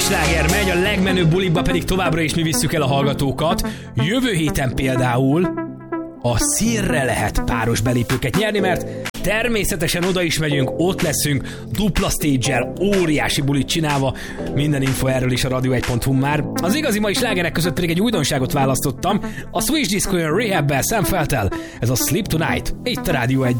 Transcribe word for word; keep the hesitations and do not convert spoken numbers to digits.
sláger megy, a legmenőbb bulikba pedig továbbra is mi visszük el a hallgatókat. Jövő héten például a szírre lehet páros belépőket nyerni, mert természetesen oda is megyünk, ott leszünk, dupla stage-el, óriási bulit csinálva, minden info erről is a radio egy pont hu már. Az igazi mai slágerek között pedig egy újdonságot választottam, a Switch Disco jön Rehab-bel, Sam Feltel, ez a Sleep Tonight, itt a Rádió egy.